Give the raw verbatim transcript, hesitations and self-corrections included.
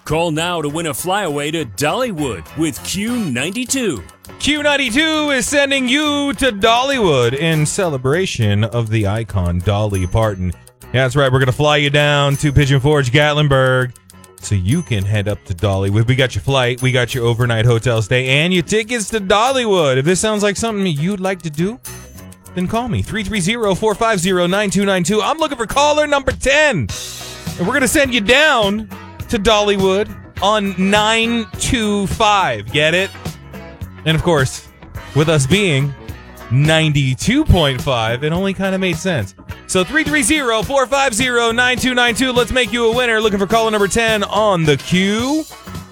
Call now to win a flyaway to Dollywood with Q ninety-two. Q ninety-two is sending you to Dollywood in celebration of the icon Dolly Parton. Yeah, that's right. We're going to fly you down to Pigeon Forge, Gatlinburg, so you can head up to Dollywood. We got your flight, we got your overnight hotel stay, and your tickets to Dollywood. If this sounds like something you'd like to do, then call me, three three zero, four five zero, nine two nine two. I'm looking for caller number ten. And we're going to send you down to Dollywood on nine two five. Get it? And of course, with us being ninety-two point five, it only kind of made sense. So three three zero, four five zero, nine two nine two. Let's make you a winner. Looking for caller number ten on the Q